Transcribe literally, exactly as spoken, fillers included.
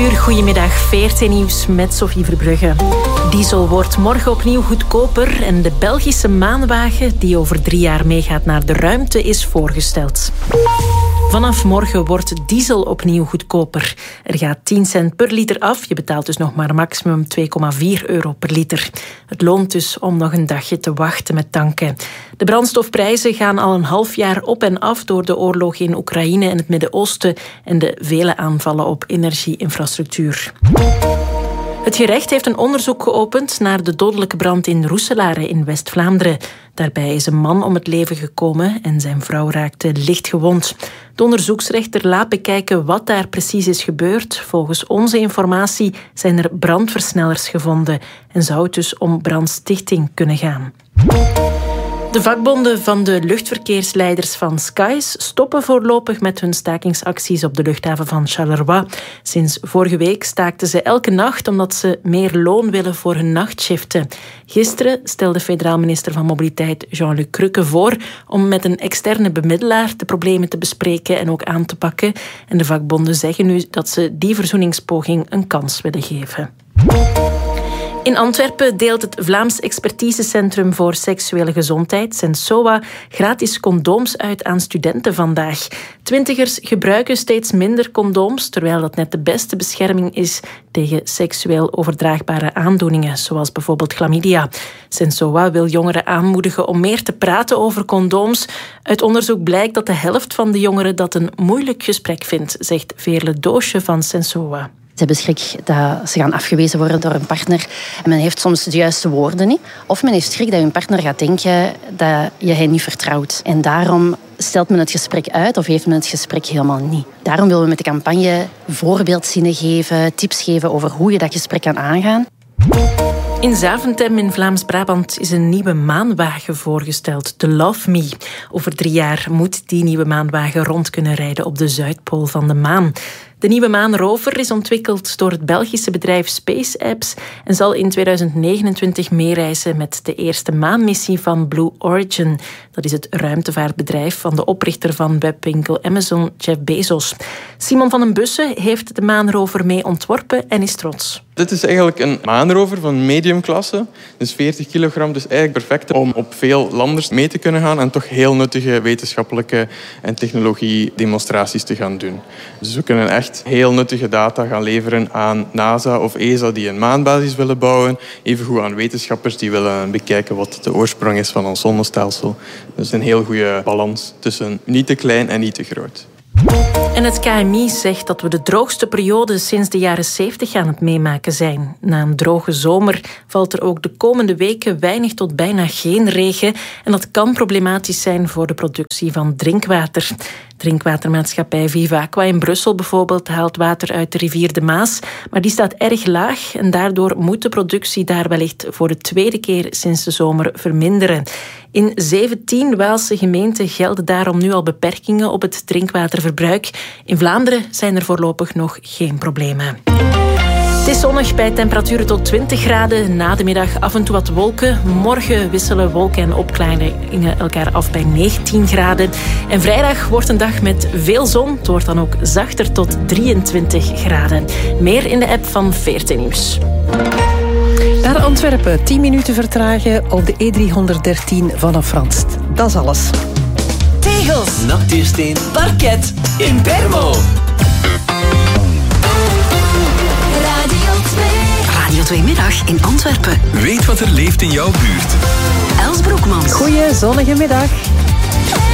uur, goedemiddag, V R T Nieuws met Sophie Verbrugge. Diesel wordt morgen opnieuw goedkoper en de Belgische maanwagen die over drie jaar meegaat naar de ruimte is voorgesteld. Vanaf morgen wordt diesel opnieuw goedkoper. Er gaat tien cent per liter af. Je betaalt dus nog maar maximum twee komma vier euro per liter. Het loont dus om nog een dagje te wachten met tanken. De brandstofprijzen gaan al een half jaar op en af door de oorlog in Oekraïne en het Midden-Oosten en de vele aanvallen op energieinfrastructuur. Het gerecht heeft een onderzoek geopend naar de dodelijke brand in Roeselare in West-Vlaanderen. Daarbij is een man om het leven gekomen en zijn vrouw raakte licht gewond. De onderzoeksrechter laat bekijken wat daar precies is gebeurd. Volgens onze informatie zijn er brandversnellers gevonden en zou het dus om brandstichting kunnen gaan. De vakbonden van de luchtverkeersleiders van Skies stoppen voorlopig met hun stakingsacties op de luchthaven van Charleroi. Sinds vorige week staakten ze elke nacht omdat ze meer loon willen voor hun nachtshiften. Gisteren stelde federaal minister van Mobiliteit Jean-Luc Crukke voor om met een externe bemiddelaar de problemen te bespreken en ook aan te pakken. En de vakbonden zeggen nu dat ze die verzoeningspoging een kans willen geven. In Antwerpen deelt het Vlaams Expertisecentrum voor Seksuele Gezondheid, Sensoa, gratis condooms uit aan studenten vandaag. Twintigers gebruiken steeds minder condooms, terwijl dat net de beste bescherming is tegen seksueel overdraagbare aandoeningen, zoals bijvoorbeeld chlamydia. Sensoa wil jongeren aanmoedigen om meer te praten over condooms. Uit onderzoek blijkt dat de helft van de jongeren dat een moeilijk gesprek vindt, zegt Veerle Doosje van Sensoa. Ze hebben schrik dat ze gaan afgewezen worden door een partner. En men heeft soms de juiste woorden niet. Of men heeft schrik dat hun partner gaat denken dat je hen niet vertrouwt. En daarom stelt men het gesprek uit of heeft men het gesprek helemaal niet. Daarom willen we met de campagne voorbeeldzinnen geven, tips geven over hoe je dat gesprek kan aangaan. In Zaventem in Vlaams-Brabant is een nieuwe maanwagen voorgesteld, de Love Me. Over drie jaar moet die nieuwe maanwagen rond kunnen rijden op de Zuidpool van de maan. De nieuwe maanrover is ontwikkeld door het Belgische bedrijf SpaceApps en zal in tweeduizend negenentwintig meereizen met de eerste maanmissie van Blue Origin. Dat is het ruimtevaartbedrijf van de oprichter van webwinkel Amazon, Jeff Bezos. Simon van den Bussen heeft de maanrover mee ontworpen en is trots. Dit is eigenlijk een maanrover van mediumklasse, dus veertig kilogram, dus eigenlijk perfect om op veel landers mee te kunnen gaan en toch heel nuttige wetenschappelijke en technologie-demonstraties te gaan doen. Dus we kunnen echt heel nuttige data gaan leveren aan NASA of E S A die een maanbasis willen bouwen, evengoed aan wetenschappers die willen bekijken wat de oorsprong is van ons zonnestelsel. Dus een heel goede balans tussen niet te klein en niet te groot. En het K M I zegt dat we de droogste periode sinds de jaren zeventig aan het meemaken zijn. Na een droge zomer valt er ook de komende weken weinig tot bijna geen regen. En dat kan problematisch zijn voor de productie van drinkwater. Drinkwatermaatschappij Vivaqua in Brussel bijvoorbeeld haalt water uit de rivier de Maas. Maar die staat erg laag en daardoor moet de productie daar wellicht voor de tweede keer sinds de zomer verminderen. In zeventien Waalse gemeenten gelden daarom nu al beperkingen op het drinkwaterverbruik. In Vlaanderen zijn er voorlopig nog geen problemen. Het is zonnig bij temperaturen tot twintig graden. Na de middag af en toe wat wolken. Morgen wisselen wolken en opklaringen elkaar af bij negentien graden. En vrijdag wordt een dag met veel zon. Het wordt dan ook zachter tot drieëntwintig graden. Meer in de app van V R T Nieuws. Naar Antwerpen, tien minuten vertragen op de E driehonderddertien vanaf Franst. Dat is alles. Tegels, natuursteen, parket, in Permo. Radio twee Middag in Antwerpen. Weet wat er leeft in jouw buurt. Els Broekmans. Goeie zonnige middag.